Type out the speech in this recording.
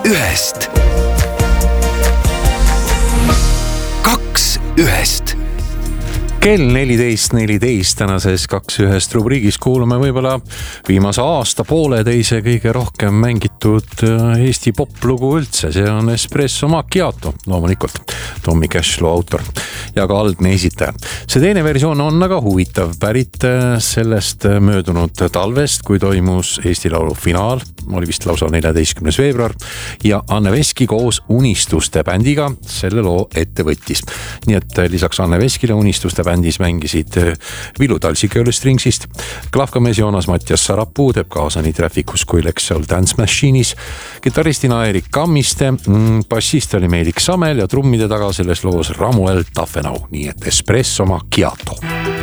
ühest. Kaks ühest. Kell 14.14 tänases Kaks ühest rubriigis kuulame võib-olla viimase aasta pooleteise kõige rohkem mängitud Eesti poplugu üldse. See on Espresso Macchiato, loomulikult Tommy Cash loo autor ja ka algne esitaja. See teine versioon on aga huvitav, pärit sellest möödunud talvest, kui toimus Eesti Laulu finaal, oli vist lausa 14. veebruar ja Anne Veski koos Unistuste bändiga selle loo ette võttis. Nii et lisaks Anne Veskile Unistuste bändis mängisid Villu Talsik Stringsist, klahkamees Joonas Mattias Sarapuu teeb kaasa nii Trafficus kui Lexal Dance Machine'is, kitaristina Erik Kammiste, bassist oli Meelik Samel ja trummide taga selles loos Ramuel Tafenau, nii et Espresso Macchiato.